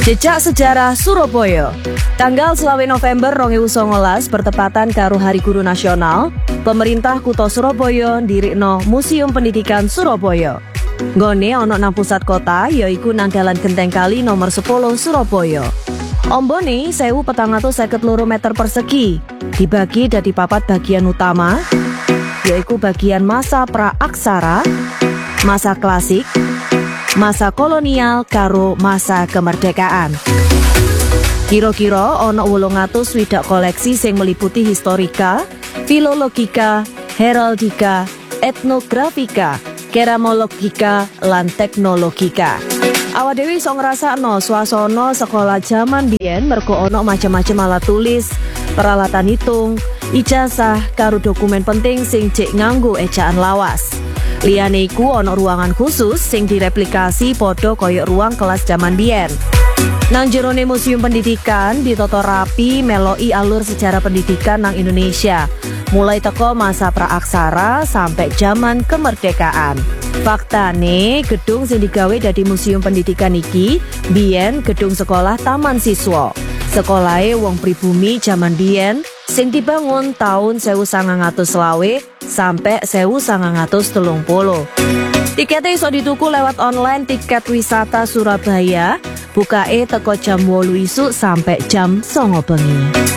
Jejak Sejarah Surabaya. Tanggal 20 November 2019 bertepatan karo Hari Guru Nasional, pemerintah Kutha Surabaya ndirikno Museum Pendidikan Surabaya. Nggone ana nang pusat kota yaiku nang Dalan Genteng Kali nomor 10 Surabaya. Ombone 1452 meter persegi, dibagi dadi papat bagian utama, yaiku bagian masa pra-aksara, masa klasik, masa kolonial karo masa kemerdekaan. Kira-kira ana 800 koleksi sing meliputi historika, filologika, heraldika, etnografika, keramologika, lan teknologika. Awak dhewe iso ngrasakno swasana sekolah jaman biyen mergo ana macam-macam alat tulis, peralatan hitung, ijazah karo dokumen penting sing jek nganggo ejaan lawas. Liyane iku ana ruangan khusus sing direplikasi padha kaya ruang kelas jaman biyen. Nang jerone Museum Pendidikan ditata rapi meloki alur sejarah pendidikan nang Indonesia, mulai teko masa praaksara sampai zaman kemerdekaan. Faktane, gedung sing digawe dadi Museum Pendidikan iki biyen gedung sekolah taman siswa. Sekolahe wong pribumi jaman biyen sing dibangun tahun 1920 sampai 1930. Tiketnya iso dituku lewat online tiket wisata Surabaya. Bukae teko jam 8 isuk sampai jam 9 bengi.